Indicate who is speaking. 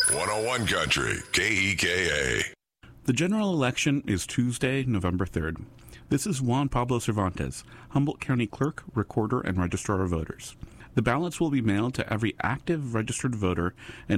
Speaker 1: 101 Country, KEKA.
Speaker 2: The general election is Tuesday, November 3rd. This is Juan Pablo Cervantes, Humboldt County Clerk, Recorder, and Registrar of Voters. The ballots will be mailed to every active registered voter in